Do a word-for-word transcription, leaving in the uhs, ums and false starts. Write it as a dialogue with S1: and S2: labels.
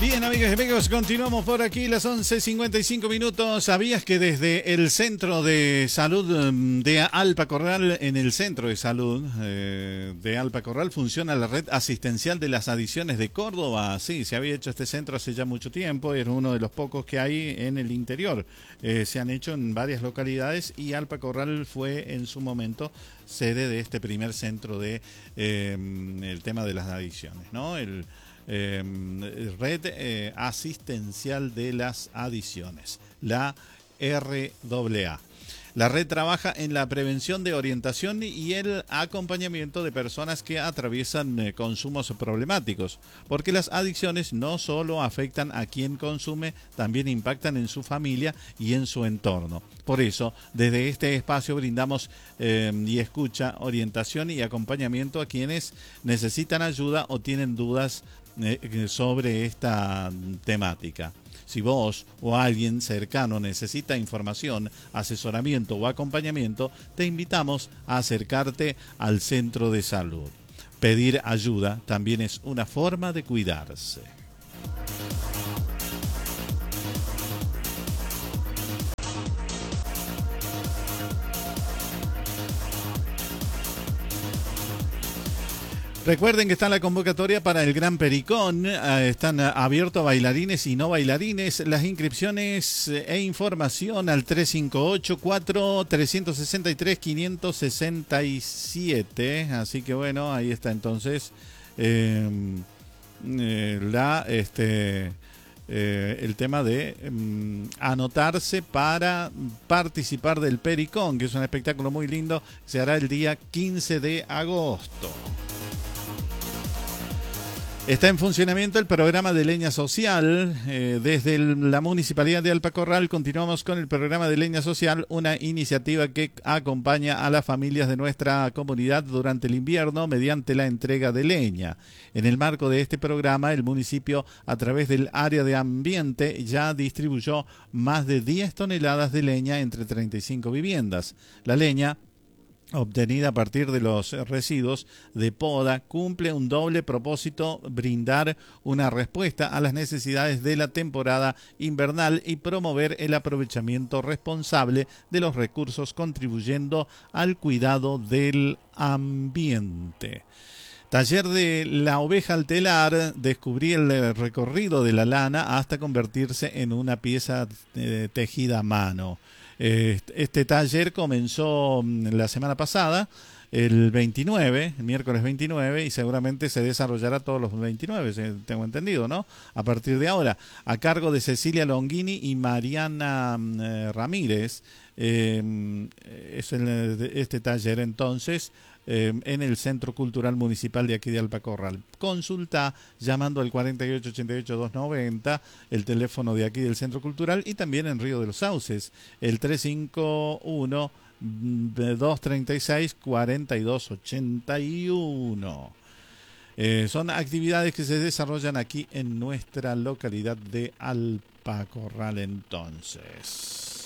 S1: Bien, amigas y amigos, continuamos por aquí, las once cincuenta y cinco minutos. ¿Sabías que desde el Centro de Salud de Alpa Corral, en el Centro de Salud eh, de Alpa Corral, funciona la red asistencial de las adicciones de Córdoba? Sí, se había hecho este centro hace ya mucho tiempo, era uno de los pocos que hay en el interior. Eh, se han hecho en varias localidades y Alpa Corral fue en su momento sede de este primer centro de eh, el tema de las adicciones, ¿no? El Eh, red eh, asistencial de las adicciones, la R A A. La red trabaja en la prevención de orientación y el acompañamiento de personas que atraviesan eh, consumos problemáticos, porque las adicciones no solo afectan a quien consume, también impactan en su familia y en su entorno. Por eso, desde este espacio brindamos eh, y escucha, orientación y acompañamiento a quienes necesitan ayuda o tienen dudas eh, sobre esta temática. Si vos o alguien cercano necesita información, asesoramiento o acompañamiento, te invitamos a acercarte al centro de salud. Pedir ayuda también es una forma de cuidarse. Recuerden que está la convocatoria para el Gran Pericón. Eh, están abiertos bailarines y no bailarines. Las inscripciones e información al tres cinco ocho, cuatro tres seis tres, cinco seis siete. Así que bueno, ahí está entonces eh, eh, la este eh, el tema de eh, anotarse para participar del Pericón, que es un espectáculo muy lindo. Se hará el día quince de agosto. Está en funcionamiento el programa de leña social. Eh, desde el, la Municipalidad de Alpa Corral continuamos con el programa de leña social, una iniciativa que acompaña a las familias de nuestra comunidad durante el invierno mediante la entrega de leña. En el marco de este programa, el municipio, a través del área de ambiente, ya distribuyó más de diez toneladas de leña entre treinta y cinco viviendas. La leña, obtenida a partir de los residuos de poda, cumple un doble propósito: brindar una respuesta a las necesidades de la temporada invernal y promover el aprovechamiento responsable de los recursos, contribuyendo al cuidado del ambiente. Taller de la oveja al telar, descubrí el recorrido de la lana hasta convertirse en una pieza eh, tejida a mano. Este taller comenzó la semana pasada, el veintinueve, el miércoles veintinueve, y seguramente se desarrollará todos los veintinueve, tengo entendido, ¿no? A partir de ahora, a cargo de Cecilia Longini y Mariana eh, Ramírez. Eh, es el, este taller entonces eh, en el Centro Cultural Municipal de aquí de Alpa Corral. Consulta llamando al cuarenta y ocho ochenta y ocho doscientos noventa, el teléfono de aquí del Centro Cultural, y también en Río de los Sauces, el tres cinco uno, dos tres seis, cuatro dos ocho uno. Eh, son actividades que se desarrollan aquí en nuestra localidad de Alpa Corral entonces.